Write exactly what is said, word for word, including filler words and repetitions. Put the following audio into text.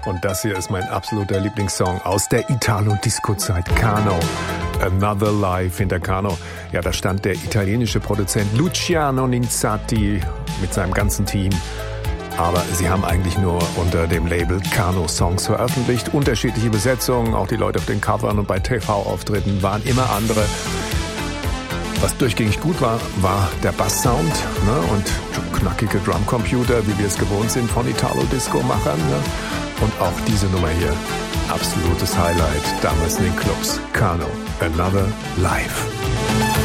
Und das hier ist mein absoluter Lieblingssong aus der Italo-Disco-Zeit, Kano. Another Life hinter Kano. Ja, da stand der italienische Produzent Luciano Ninzati mit seinem ganzen Team. Aber sie haben eigentlich nur unter dem Label Kano Songs veröffentlicht. Unterschiedliche Besetzungen, auch die Leute auf den Covern und bei T V-Auftritten waren immer andere. Was durchgängig gut war, war der Basssound, ne, und knackige Drumcomputer, wie wir es gewohnt sind von Italo-Disco-Machern. Ne? Und auch diese Nummer hier, absolutes Highlight damals in den Clubs. Kano, Another Life.